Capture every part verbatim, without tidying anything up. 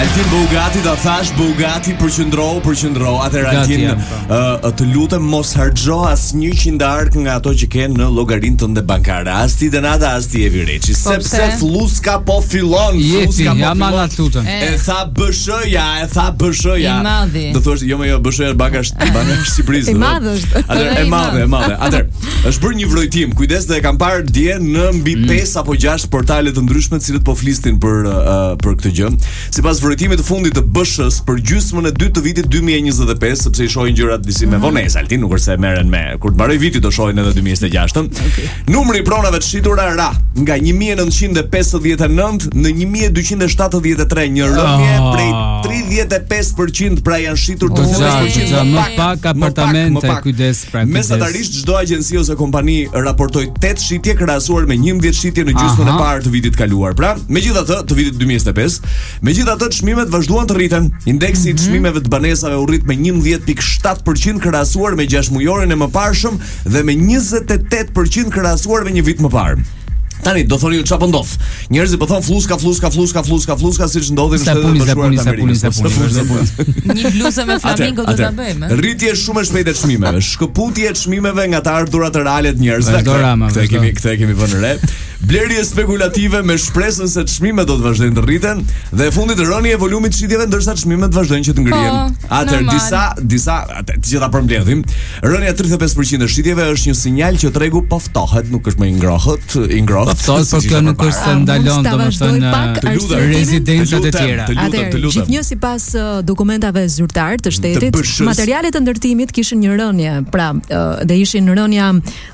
Altin Bugatti ta thash Bugatti përqendro, përqendro. Atëherë Altin, uh, të lutem mos harxho asnjë qindar nga ato që ke në llogarinë tënde bankare. As ti Denata, as ti Evi Reçi, sepse flluska po fillon, flluska po fillon. E tha B S-ja, e tha B S-ja. Do thosh, jo më jo B S-ja banka banka e Shqipërisë. E madhe është. Atëherë e madhe, e madhe. Atëherë, është bërë një vrojtim. Kujdes, dhe e kam parë dje në mbi pesë apo gjashtë portale të ndryshme të cilët po flisnin për uh, për këtë gjë. Sipas vrojtimit të fundit të B S-s për gjysmën e dytë të vitit dy mijë e njëzet dhe pesë, sepse i shohin gjërat disi me vonesë, Altin, nuk është se merren me kur të mbaroj viti do shohin edhe dy mijë e njëzet e gjashtë. Okay. Numri i pronave të shitura ra nga një mijë e nëntëqind e pesëdhjetë e nëntë në një mijë e dyqind e shtatëdhjetë e tre, një rënje oh. prej tridhjetë e pesë përqind pra janë shitur të tridhjetë përqind më pak apartamente, kujdes pra. Mesatarisht çdo agjenci ose kompani raportoi tetë shitje krahasuar me njëmbëdhjetë shitje në gjysmën e parë të vitit kaluar. Pra, megjithatë, të vitit dy mijë e njëzet e pesë, megjithatë çmimet vazhduan të rriten. Indeksi i mm -hmm. çmimeve të banesave u rrit me njëmbëdhjetë pikë shtatë përqind krahasuar me gjashtë-mujorin e mëparshëm dhe me njëzet e tetë përqind krahasuar me një vit më parë. Tani do thoni ju çfarë po ndodh. Njerëzit po thon fluska, fluska, fluska, fluska, fluska siç ndodhi në Shtetet e Bashkuara të Amerikës. Një bluzë me flamingo do ta bëjmë. Rritje shumë e shpejtë e çmimeve, shkëputje e çmimeve nga të ardhurat reale të njerëzve. Këtë kemi, këtë kemi vënë re. Blerje spekulative me shpresën se çmimet do të vazhdojnë të rriten dhe e fundit rënje e volumit të shitjeve ndërsa çmimet vazhdojnë që të ngrihen. Atëherë disa disa atë që ta përmbledhim. Rënja tridhjetë e pesë përqind e shitjeve është një sinjal që tregu po ftohet, nuk është më i ngrohtë, i ngrohtë. Ftohet, por kjo nuk është se ndalon domethënë rezidencat e tjera. Atëherë, gjithnjë sipas dokumentave zyrtar të shtetit, materialet e ndërtimit kishin një rënje, pra dhe ishin rënja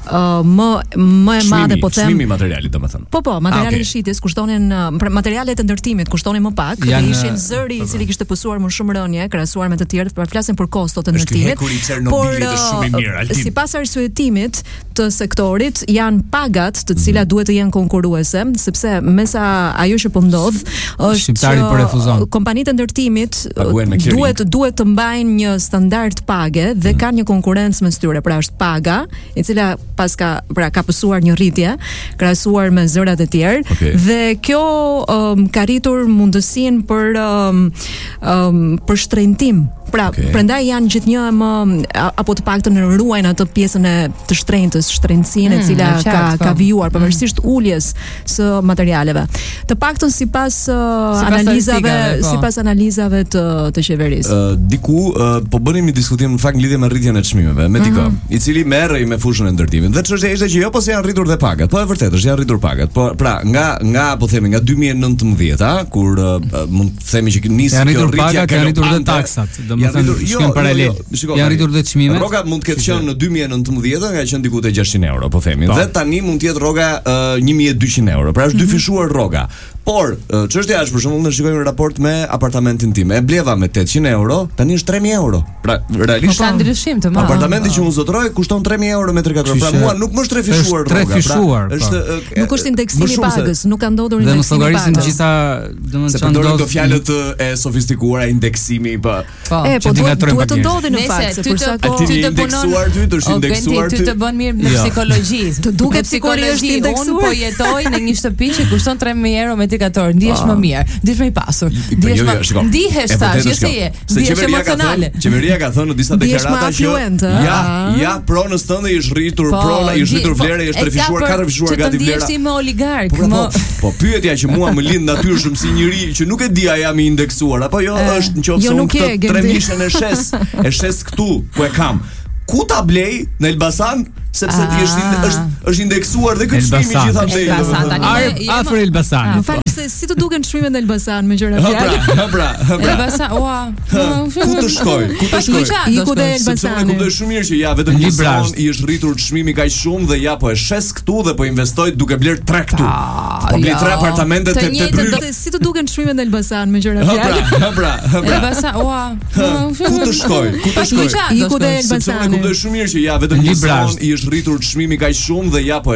më më e madhe po them. Çmimi i materialit domethënë. Po po, materialet e shitjes kushtonin, materialet e ndërtimit kushtonin më pak, dhe ishin zëri i cili kishte pësuar më shumë rënje krahasuar me të tjerët, pra flasin për kostot e ndërtimit. Por sipas arsyetimit të sektorit janë pagat të cilat duhet të jenë konkurruese, sepse me sa ajo që po ndodh është që kompanitë e ndërtimit duhet duhet të mbajnë një standard page dhe kanë një konkurrencë mes tyre, pra është paga, e cila pas ka pra ka pësuar një rritje krahasuar me zërat e tjerë, okay. Dhe kjo um, ka rritur mundësinë për um, um, për shtrenjtim. Pra, okay. Prandaj janë gjithnjë më apo të paktën ruajnë atë pjesën e të shtrenjtës, shtrenjtësinë e cila mm, ka ka vijuar pavarësisht uljes së materialeve. Të paktën sipas uh, analizave, sipas analizave të të qeverisë. Uh, diku uh, po bënim një diskutim në fakt në lidhje me rritjen e çmimeve, me dikë, mm -hmm. i cili merrej me fushën e ndërtimit. Dhe çështja ishte që jo po se janë rritur dhe pagat, po e vërtetë është janë rritur pagat. Po pra, nga nga po themi nga dy mijë e nëntëmbëdhjetë, a, kur uh, mund të themi që nisi kjo rritje, kanë rritur dhe taksat. Domethënë shkojnë paralel. Janë rritur dhe çmimet. Rroga mund të ketë qenë në dy mijë e nëntëmbëdhjetë, nga qenë diku te gjashtëqind euro, po themi. Dhe tani mund të jetë rroga një mijë e dyqind euro. Pra është dyfishuar rroga. Por çështja është për shembull, ne shikojmë në raport me apartamentin tim. E bleva me tetëqind euro, tani është tre mijë euro. Pra realisht ka ndryshim të madh. Apartamenti që unë zotroj kushton tre mijë euro metri katror. Pra mua nuk më është trefishuar rroga. Trefishuar. Është nuk është indeksimi i pagës, nuk ka ndodhur indeksimi i pagës. Dhe në gjitha, domethënë çan ndodh fjalët e sofistikuara indeksimi, po. E po duhet të ndodhi në fakt, se për sa kohë ti të indeksuar ty, të është indeksuar ty. Ty të bën mirë në psikologji. Të duket psikologji, unë po jetoj në një shtëpi që kushton tre mijë euro metri katror. Ndihesh më mirë, ndihesh më i pasur. Ndihesh më ndihesh tash, jo se je. Ndihesh emocionale. Qeveria ka thënë në disa deklarata që ja, ja pronës tënde i është rritur prona, i është rritur vlera, i është trefishuar, katër fishuar gati vlera. Ndihesh si më oligark, më. Po pyetja që mua më lind natyrshëm si njëri që nuk e di a jam i indeksuar apo jo, është nëse unë këtë tre mijën e shes, e shes këtu, ku e kam. Ku ta blej në Elbasan? Sepse ti është është është indeksuar dhe këtë çmimi gjithandej. Afër Elbasan. Në fakt se si të duken çmimet në Elbasan me gjëra fjalë. Ha pra, ha pra. Elbasan, ua. Ku të shkoj? Ku të shkoj? Iku te Elbasani. Ku do shumë mirë që ja vetëm një zonë i është rritur çmimi kaq shumë dhe ja po e shes këtu dhe po investoj duke bler tre këtu. Po bler tre apartamente te te bryl. Si të duken çmimet në Elbasan me gjëra fjalë. Ha pra, ha pra. Elbasan, ua. Ku të shkoj? Ku të shkoj? Iku te Elbasani. Ku do shumë mirë që ja vetëm një zonë i është rritur çmimi kaq shumë dhe ja po